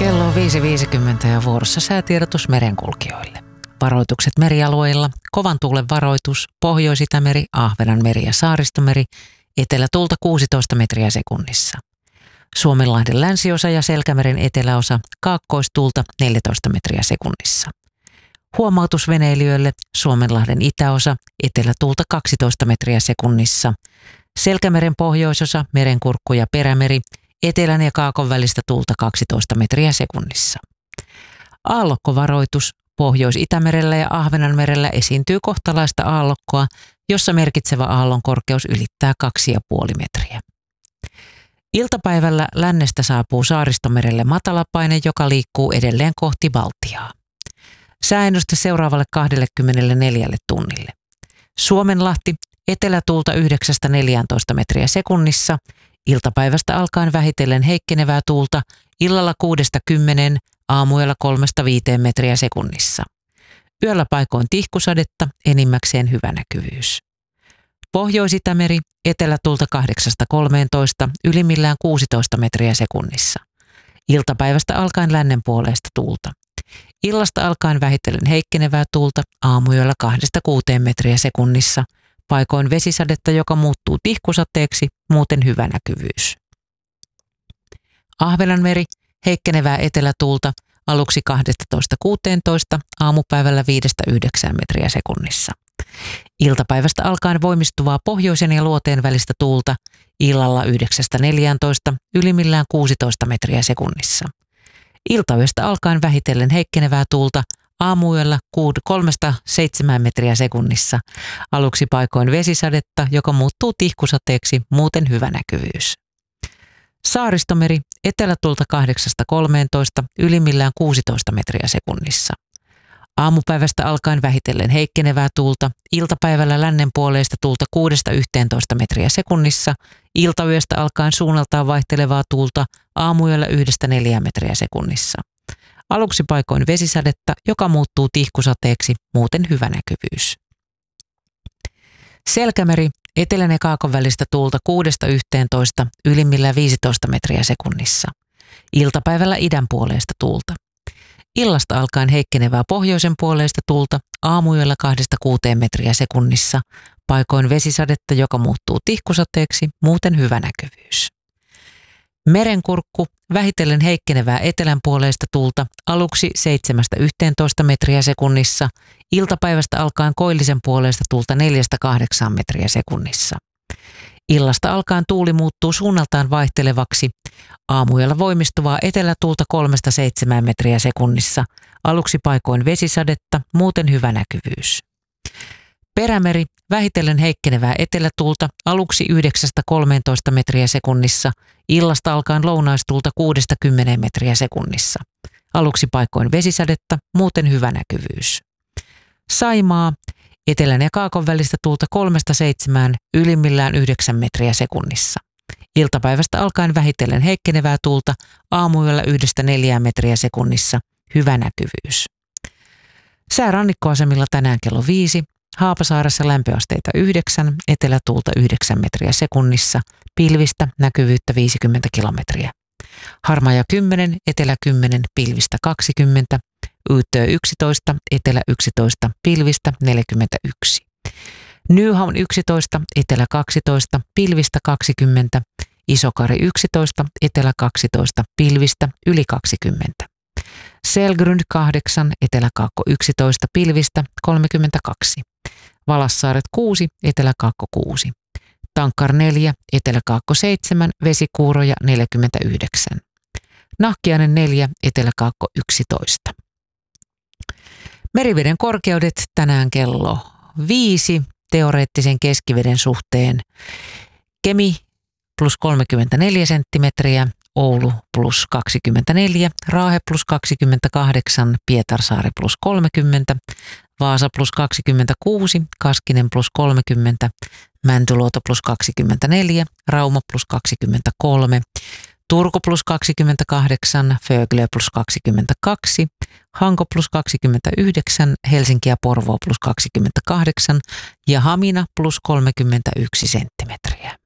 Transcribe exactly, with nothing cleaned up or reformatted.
Kello on viisi viisikymmentä ja vuorossa säätiedotus merenkulkijoille. Varoitukset merialueilla, kovan tuulen varoitus, Pohjois-Itämeri, Ahvenanmeri ja Saaristomeri, etelätuulta kuusitoista metriä sekunnissa. Suomenlahden länsiosa ja Selkämeren eteläosa, kaakkoistuulta neljätoista metriä sekunnissa. Huomautus veneilijöille, Suomenlahden itäosa, etelätuulta kaksitoista metriä sekunnissa. Selkämeren pohjoisosa, Merenkurkku ja Perämeri, etelän ja kaakon välistä tuulta kaksitoista metriä sekunnissa. Aallokkovaroitus, Pohjois-Itämerellä ja Ahvenanmerellä esiintyy kohtalaista aallokkoa, jossa merkitsevä aallon korkeus ylittää kaksi pilkku viisi metriä. Iltapäivällä lännestä saapuu Saaristomerelle matalapaine, joka liikkuu edelleen kohti Baltiaa. Sääennuste seuraavalle kaksikymmentäneljä tunnille. Suomenlahti, etelätuulta yhdeksästä neljääntoista metriä sekunnissa, iltapäivästä alkaen vähitellen heikkenevää tuulta, illalla kuudesta kymmeneen, aamuyöllä kolmesta viiteen metriä sekunnissa. Yöllä paikoin tihkusadetta, enimmäkseen hyvä näkyvyys. Pohjois-Itämeri, etelätuulta kahdeksasta kolmeentoista, ylimmillään kuusitoista metriä sekunnissa. Iltapäivästä alkaen lännen puoleista tuulta. Illasta alkaen vähitellen heikkenevää tuulta, aamuyöllä kahdesta kuuteen metriä sekunnissa. Paikoin vesisadetta, joka muuttuu tihkusateeksi, muuten hyvä näkyvyys. Ahvenanmeri, heikkenevää etelätuulta, aluksi kaksitoista kuusitoista, aamupäivällä viidestä yhdeksään metriä sekunnissa. Iltapäivästä alkaen voimistuvaa pohjoisen ja luoteen välistä tuulta, illalla yhdeksästä neljääntoista, ylimmillään kuusitoista metriä sekunnissa. Iltayöstä alkaen vähitellen heikkenevää tuulta, aamuyöllä kolmesta seitsemään metriä sekunnissa, aluksi paikoin vesisadetta, joka muuttuu tihkusateeksi, muuten hyvä näkyvyys. Saaristomeri, etelätuulta kahdeksasta kolmeentoista, ylimmillään kuusitoista metriä sekunnissa. Aamupäivästä alkaen vähitellen heikkenevää tuulta, iltapäivällä lännen puoleista tuulta kuudesta yhteentoista metriä sekunnissa, iltayöstä alkaen suunnaltaan vaihtelevaa tuulta, aamuyöllä yhdestä neljään metriä sekunnissa. Aluksi paikoin vesisadetta, joka muuttuu tihkusateeksi, muuten hyvä näkyvyys. Selkämeri, etelän ja kaakon välistä tuulta kuudesta yhteentoista, ylimmillään viisitoista metriä sekunnissa. Iltapäivällä idän puoleista tuulta. Illasta alkaen heikkenevää pohjoisen puoleista tuulta, aamuyöllä kahdesta kuuteen metriä sekunnissa. Paikoin vesisadetta, joka muuttuu tihkusateeksi, muuten hyvä näkyvyys. Merenkurkku, vähitellen heikkenevää etelän puoleista tuulta, aluksi seitsemästä yhteentoista metriä sekunnissa, iltapäivästä alkaen koillisen puoleista tuulta neljästä kahdeksaan metriä sekunnissa. Illasta alkaen tuuli muuttuu suunnaltaan vaihtelevaksi, aamuyöllä voimistuvaa etelätuulta kolmesta seitsemään metriä sekunnissa, aluksi paikoin vesisadetta, muuten hyvä näkyvyys. Perämeri, vähitellen heikkenevää etelätuulta, aluksi yhdeksästä kolmeentoista metriä sekunnissa, illasta alkaen lounaistuulta kuudesta kymmeneen metriä sekunnissa. Aluksi paikoin vesisadetta, muuten hyvä näkyvyys. Saimaa, etelän ja kaakon välistä tuulta kolmesta seitsemään, ylimmillään yhdeksän metriä sekunnissa. Iltapäivästä alkaen vähitellen heikkenevää tuulta, aamuyöllä yhdestä neljään metriä sekunnissa, hyvä näkyvyys. Sää rannikkoasemilla tänään kello viisi. Haapasaaressa lämpöasteita yhdeksän, etelätuulta yhdeksän metriä sekunnissa, pilvistä, näkyvyyttä viisikymmentä kilometriä. Harmaja kymmenen, etelä kymmenen, pilvistä kaksikymmentä, Yyttö yksitoista, etelä yksitoista, pilvistä neljäkymmentäyksi. Nyhamn yksitoista, etelä kaksitoista, pilvistä kaksikymmentä, Isokari yksitoista, etelä kaksitoista, pilvistä yli kaksikymmentä. Selgrund kahdeksan, eteläkaakko yksitoista, pilvistä kolmekymmentäkaksi. Valassaaret kuusi, eteläkaakko kuusi. Tankkar neljä, eteläkaakko seitsemän, vesikuuroja neljäkymmentäyhdeksän. Nahkiainen neljä, eteläkaakko yksitoista. Meriveden korkeudet tänään kello viisi teoreettisen keskiveden suhteen. Kemi plus kolmekymmentäneljä senttimetriä, Oulu plus kaksikymmentäneljä, Raahe plus kaksikymmentäkahdeksan, Pietarsaari plus kolmekymmentä, Vaasa plus kaksikymmentäkuusi, Kaskinen plus kolmekymmentä, Mäntyluoto plus kaksikymmentäneljä, Rauma plus kaksikymmentäkolme, Turku plus kaksikymmentäkahdeksan, Föglö plus kaksikymmentäkaksi, Hanko plus kaksikymmentäyhdeksän, Helsinki ja Porvoo plus kaksikymmentäkahdeksan ja Hamina plus kolmekymmentäyksi senttimetriä.